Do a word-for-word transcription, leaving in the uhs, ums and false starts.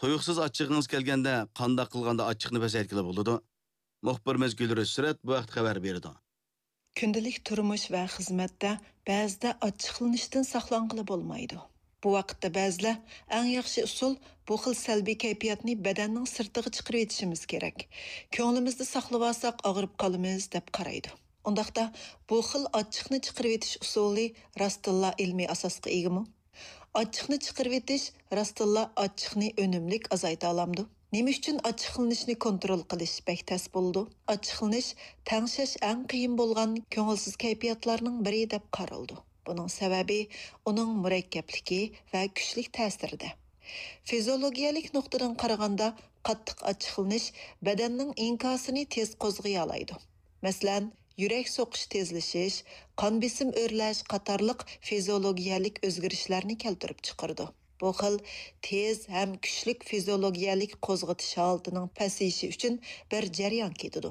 Toyuqsiz achchig'ingiz kelganda qanday qilganda achchiqni pasaytgili bo'ladi? Muxbirimiz Gulriz Surat bu vaqt xabar berdi. Күнділік тұрмыш вә xizmatda ba'zida ochiqlanishdan saqlanqili bo'lmaydi. Bu vaqtda ba'zilar eng yaxshi usul bu xil salbiy kayfiyatni badanning sirtiga chiqarib etishimiz kerak. Ko'nglimizda saqlab olsak og'rib qolamiz deb qaraydi. Undaqda bu xil ochiqni chiqarib etish usuli rostilla ilmiy asosga egami? Ochiqni chiqarib etish rostilla ochiqni unumlik azayta olamdi. Nima uchun ochiqlanishni kontrol qilish bek tas bo'ldi? Ochiqlanish tangshash eng qiyin bo'lgan ko'ngilsiz kayfiyatlarning biri deb qaraldi. Buning sababi uning murakkabligi va kuchli ta'sirida. Fiziologiyalik nuqtadan qaraganda qattiq ochiqlanish badanning inkosini tez qo'zg'ay oladi. Masalan, yurak so'qish tezlashish, qon besim o'rlash qatorliq fiziologiyalik o'zgarishlarni keltirib chiqardi. Bu xil tez ham kuchlik fiziologiyalik qo'zg'atish holatining pasayishi uchun bir jarayon ketadi.